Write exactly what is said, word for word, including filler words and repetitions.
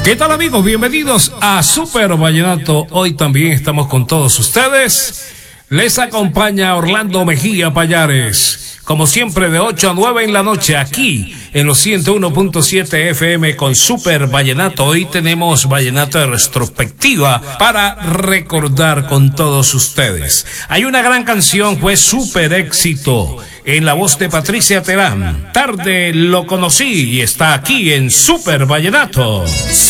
¿Qué tal, amigos? Bienvenidos a Super Vallenato. Hoy también estamos con todos ustedes. Les acompaña Orlando Mejía Payares, como siempre de ocho a nueve en la noche, aquí en los ciento uno punto siete F M con Super Vallenato. Hoy tenemos vallenato de retrospectiva para recordar con todos ustedes. Hay una gran canción, fue súper éxito, en la voz de Patricia Terán. Tarde lo conocí y está aquí en Super Vallenato.